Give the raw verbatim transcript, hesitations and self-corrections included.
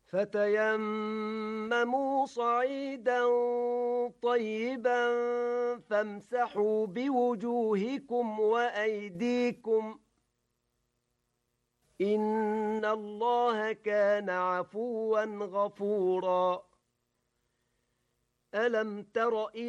فتيمموا صعيدا طيبا فامسحوا بوجوهكم وأيديكم إن الله كان عفوا غفورا. ألم تر